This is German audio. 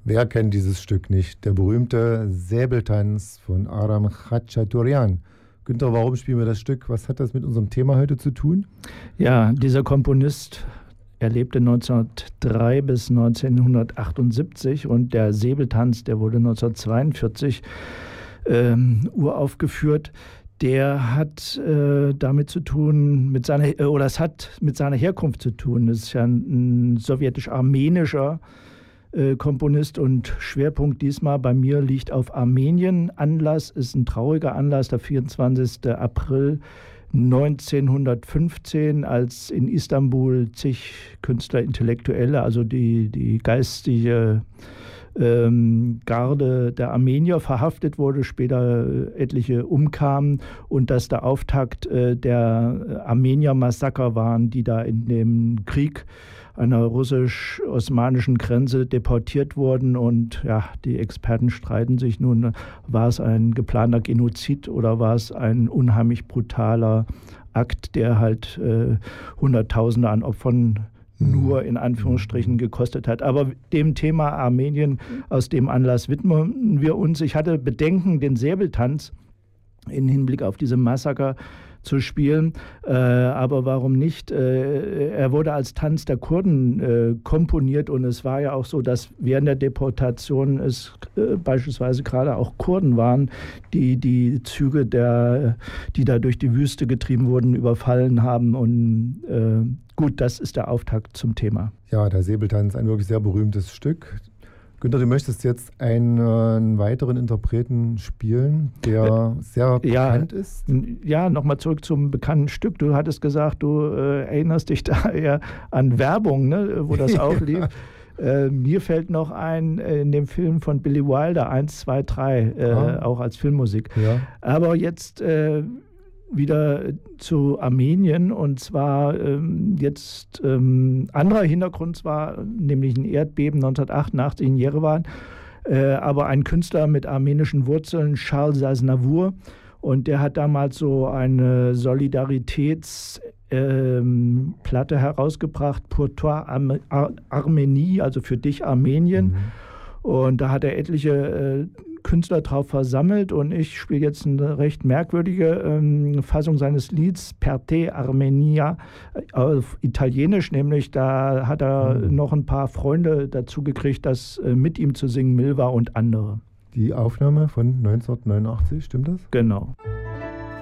Wer kennt dieses Stück nicht? Der berühmte Säbeltanz von Aram Khachaturian. Günther, warum spielen wir das Stück? Was hat das mit unserem Thema heute zu tun? Ja, dieser Komponist, er lebte 1903 bis 1978 und der Säbeltanz, der wurde 1942 uraufgeführt. Der hat damit zu tun, es hat mit seiner Herkunft zu tun. Das ist ja ein sowjetisch-armenischer Komponist und Schwerpunkt diesmal bei mir liegt auf Armenien. Anlass ist ein trauriger Anlass, der 24. April 1915, als in Istanbul zig Künstler, Intellektuelle, also die geistige Garde der Armenier verhaftet wurde, später etliche umkamen und dass der Auftakt der Armenier-Massaker waren, die da in dem Krieg an der russisch-osmanischen Grenze deportiert wurden. Und ja, die Experten streiten sich nun, war es ein geplanter Genozid oder war es ein unheimlich brutaler Akt, der halt Hunderttausende an Opfern nur in Anführungsstrichen gekostet hat. Aber dem Thema Armenien, aus dem Anlass widmen wir uns. Ich hatte Bedenken, den Säbeltanz im Hinblick auf diese Massaker zu spielen, aber warum nicht? Er wurde als Tanz der Kurden komponiert und es war ja auch so, dass während der Deportation es beispielsweise gerade auch Kurden waren, die Züge, die da durch die Wüste getrieben wurden, überfallen haben und gut, das ist der Auftakt zum Thema. Ja, der Säbeltanz, ein wirklich sehr berühmtes Stück. Günther, du möchtest jetzt einen weiteren Interpreten spielen, der sehr bekannt ist? Ja, nochmal zurück zum bekannten Stück. Du hattest gesagt, du erinnerst dich da eher an Werbung, ne, wo das auch lief. Mir fällt noch ein, in dem Film von Billy Wilder, 1, 2, 3, auch als Filmmusik. Ja. Aber jetzt wieder zu Armenien und zwar jetzt anderer Hintergrund war nämlich ein Erdbeben 1988 in Jerewan, aber ein Künstler mit armenischen Wurzeln, Charles Aznavour, und der hat damals so eine Solidaritätsplatte herausgebracht, Pour toi Arménie, also für dich Armenien. Und da hat er etliche Künstler drauf versammelt und ich spiele jetzt eine recht merkwürdige Fassung seines Lieds Per te Armenia auf Italienisch, nämlich da hat er noch ein paar Freunde dazu gekriegt, das mit ihm zu singen, Milva und andere. Die Aufnahme von 1989, stimmt das? Genau.